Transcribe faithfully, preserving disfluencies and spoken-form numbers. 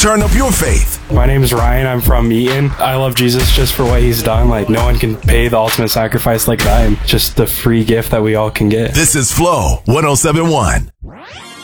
turn up your faith. My name is Ryan. I'm from Eaton. I love Jesus just for what he's done. Like, no one can pay the ultimate sacrifice like that. And just the free gift that we all can get. This is Flow one oh seven point one.